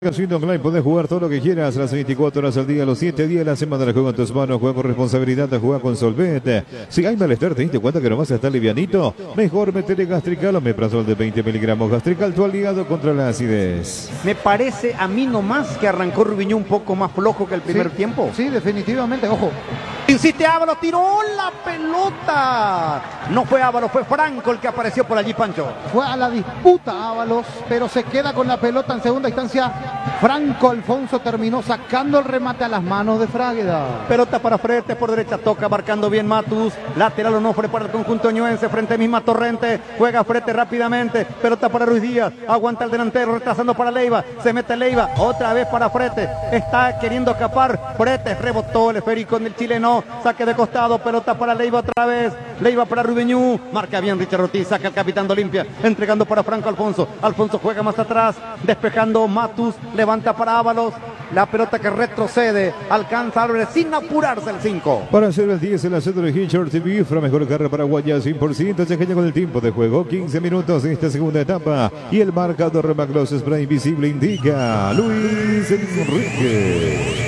Casino Online, puedes jugar todo lo que quieras, las 24 horas al día, los 7 días de la semana. Juega en tus manos, juega con responsabilidad, juega con solvente. Si hay malestar, te diste cuenta que nomás está livianito, mejor metele Gastrical o Meprazol de 20 miligramos. Gastrical, tu aliado contra la acidez. Me parece a mí nomás que arrancó Rubiñú un poco más flojo que el primer tiempo. Sí, definitivamente, ojo. Insiste Ábalos, tiró la pelota. No fue Ábalos, fue Franco el que apareció por allí, Pancho. Fue a la disputa Ábalos, pero se queda con la pelota en segunda instancia. Franco Alfonso terminó sacando el remate a las manos de Frágueda. Pelota para Frete, por derecha toca, marcando bien Matus. Lateral Onofre para el conjunto ñuense, frente a misma Torrente. Juega Frete rápidamente, pelota para Ruiz Díaz. Aguanta el delantero, retrasando para Leiva. Se mete Leiva, otra vez para Frete. Está queriendo escapar. Frete rebotó el esférico en el chileno. Saque de costado, pelota para Leiva otra vez. Leiva para Rubiñú. Marca bien Richard Ortiz, saca el capitán de Olimpia. Entregando para Franco Alfonso. Alfonso juega más atrás, despejando Matus. Levanta para Ábalos. La pelota que retrocede. Alcanza Álvarez sin apurarse el 5. Para hacer el 10 en la centro de Hitcher TV, la mejor carrera paraguaya 100%. Se engaña con el tiempo de juego. 15 minutos en esta segunda etapa. Y el marcador Remaglos Spray Invisible indica Luis Enrique.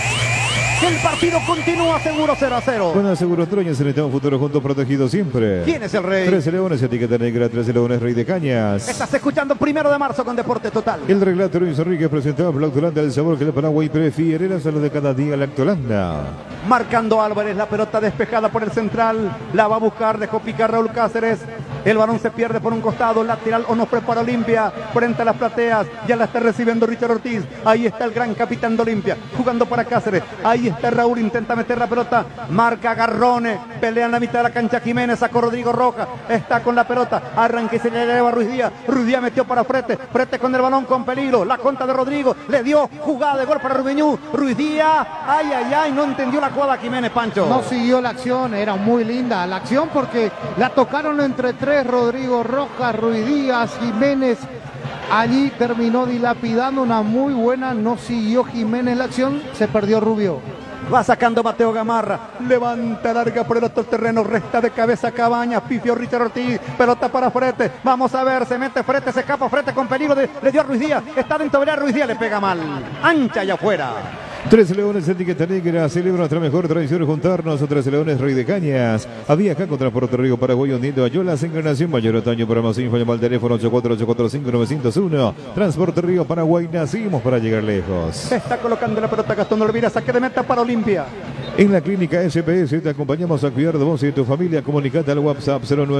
El partido continúa seguro 0-0. Con Seguro Troñas en un futuro juntos protegidos siempre. ¿Quién es el rey? 13 Leones, etiqueta negra, 13 Leones, Rey de Cañas. Estás escuchando 1 de marzo con Deporte Total. El relato Luis Enrique presentaba a Lactolanda el sabor que el Paraguay prefiere, la salud de cada día Lactolanda. Marcando Álvarez, la pelota despejada por el central. La va a buscar, dejó picar Raúl Cáceres. El balón se pierde por un costado, lateral Onofre para Olimpia, frente a las plateas, ya la está recibiendo Richard Ortiz, ahí está el gran capitán de Olimpia, jugando para Cáceres, ahí está Raúl, intenta meter la pelota, marca Garrone, pelea en la mitad de la cancha Jiménez, sacó Rodrigo Rojas, está con la pelota, arranque y se le eleva a Ruiz Díaz metió para Frete, Frete con el balón con peligro, la contra de Rodrigo, le dio jugada de gol para Rubiñú, Ruiz Díaz, ay, no entendió la jugada Jiménez, Pancho. No siguió la acción, era muy linda la acción porque la tocaron entre tres. Rodrigo Rojas, Ruiz Díaz, Jiménez, allí terminó dilapidando una muy buena, no siguió Jiménez la acción, se perdió Rubio. Va sacando Mateo Gamarra, levanta larga por el otro terreno, resta de cabeza Cabañas, pifió Richard Ortiz, pelota para Frete, vamos a ver, se mete Frete, se escapa Frete con peligro, le dio a Ruiz Díaz, está dentro de Ruiz Díaz, le pega mal, ancha y afuera. 13 Leones, etiqueta negra, celebra nuestra mejor tradición juntarnos. 13 Leones, Rey de Cañas. Había acá contra Puerto Rico, Paraguay, hundiendo a Yolas, encarnación mayor otoño. Para más info, llama al teléfono 84845-901. Transporte Río, Paraguay, nacimos para llegar lejos. Está colocando la pelota Gastón Olvira, saque de meta para Olimpia. En la clínica SPS te acompañamos a cuidar de vos y de tu familia. Comunicate al WhatsApp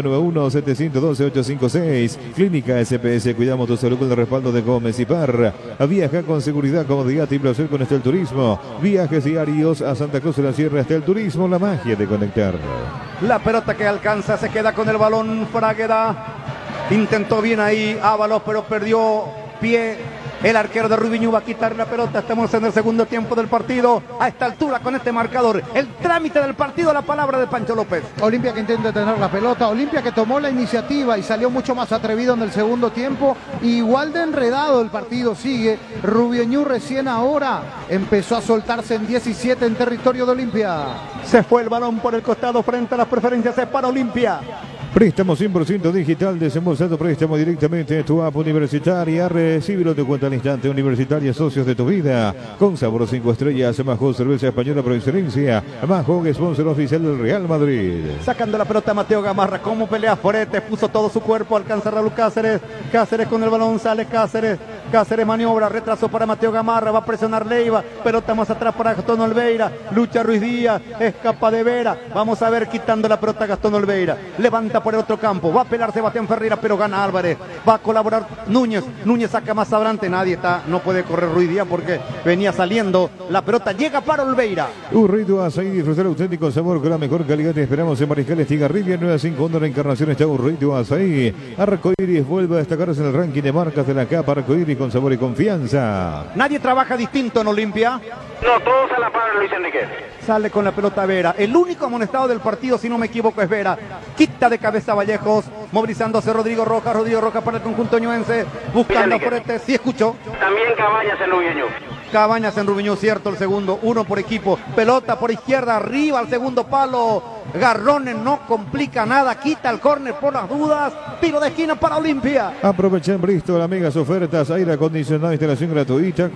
0991-712-856. Clínica SPS, cuidamos tu salud con el respaldo de Gómez y Parra. Viaja con seguridad, comodidad y placer con Estel Turismo. Viajes diarios a Santa Cruz de la Sierra. Estel Turismo, la magia de conectar. La pelota que alcanza, se queda con el balón Frágueda. Intentó bien ahí Ábalos, pero perdió pie. El arquero de Rubiñú va a quitar la pelota. Estamos en el segundo tiempo del partido. A esta altura con este marcador. El trámite del partido, la palabra de Pancho López. Olimpia que intenta tener la pelota. Olimpia que tomó la iniciativa y salió mucho más atrevido en el segundo tiempo. Igual de enredado el partido sigue. Rubiñú recién ahora empezó a soltarse en 17 en territorio de Olimpia. Se fue el balón por el costado frente a las preferencias. Es para Olimpia. Préstamo 100% digital, desembolsando préstamo directamente de tu app universitaria. Recíbelo de cuenta al instante. Universitaria, socios de tu vida. Con sabor 5 estrellas, Majo, cerveza española por excelencia. Majo, sponsor oficial del Real Madrid. Sacando la pelota Mateo Gamarra, como pelea Forete, puso todo su cuerpo, alcanza Raúl Cáceres. Cáceres con el balón, sale Cáceres. Cáceres maniobra, retraso para Mateo Gamarra, va a presionar Leiva. Pelota más atrás para Gastón Olveira. Lucha Ruiz Díaz, escapa de Vera. Vamos a ver, quitando la pelota Gastón Olveira. Levanta por el otro campo, va a pelar Sebastián Ferreira, pero gana Álvarez, va a colaborar Núñez saca más adelante, nadie está, no puede correr Ruiz Díaz porque venía saliendo, la pelota llega para Olveira. Urrito Azaí, disfrutar auténtico sabor con la mejor calidad. Te esperamos en Mariscal Estigarribia, 951 la encarnación está Urrito Azaí. Arcoiris vuelve a destacarse en el ranking de marcas de la capa. Arcoiris con sabor y confianza. Nadie trabaja distinto en Olimpia. No, todos a la par, Luis Enrique. Sale con la pelota Vera. El único amonestado del partido, si no me equivoco, es Vera. Quita de cabeza Vallejos, movilizándose Rodrigo Rojas para el conjunto ñuense, buscando Frete. Sí, escucho. También Cabañas en Rubiñú. Cabañas en Rubiñú, cierto, el segundo, uno por equipo. Pelota por izquierda, arriba al segundo palo. Garrone no complica nada, quita el córner por las dudas. Tiro de esquina para Olimpia. Aprovecha en Bristol, amigas ofertas, aire acondicionado, instalación gratuita.